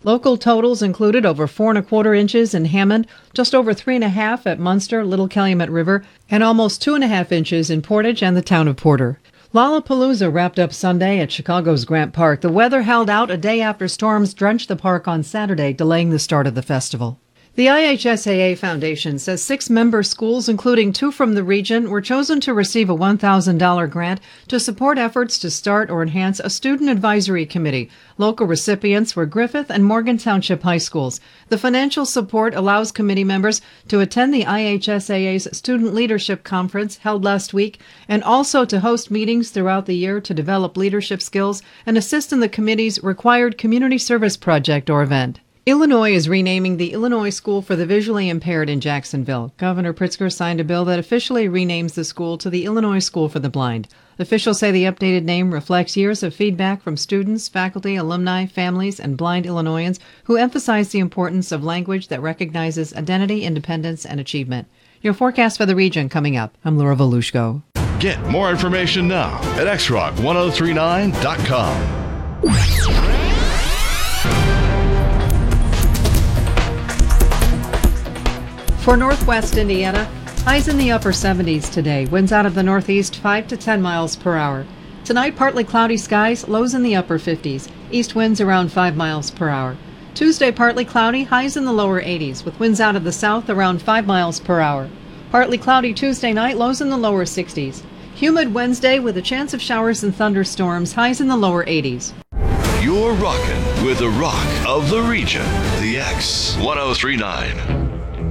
Local totals included over 4¼ inches in Hammond, just over 3½ at Munster, Little Calumet River, and almost 2½ inches in Portage and the town of Porter. Lollapalooza wrapped up Sunday at Chicago's Grant Park. The weather held out a day after storms drenched the park on Saturday, delaying the start of the festival. The IHSAA Foundation says 6 member schools, including 2 from the region, were chosen to receive a $1,000 grant to support efforts to start or enhance a student advisory committee. Local recipients were Griffith and Morgan Township High Schools. The financial support allows committee members to attend the IHSAA's Student Leadership Conference held last week and also to host meetings throughout the year to develop leadership skills and assist in the committee's required community service project or event. Illinois is renaming the Illinois School for the Visually Impaired in Jacksonville. Governor Pritzker signed a bill that officially renames the school to the Illinois School for the Blind. Officials say the updated name reflects years of feedback from students, faculty, alumni, families, and blind Illinoisans who emphasize the importance of language that recognizes identity, independence, and achievement. Your forecast for the region coming up. I'm Laura Volushko. Get more information now at xrock1039.com. For northwest Indiana, highs in the upper 70s today. Winds out of the northeast 5 to 10 miles per hour. Tonight, partly cloudy skies, lows in the upper 50s. East winds around 5 miles per hour. Tuesday, partly cloudy, highs in the lower 80s, with winds out of the south around 5 miles per hour. Partly cloudy Tuesday night, lows in the lower 60s. Humid Wednesday with a chance of showers and thunderstorms, highs in the lower 80s. You're rocking with the rock of the region, the X1039.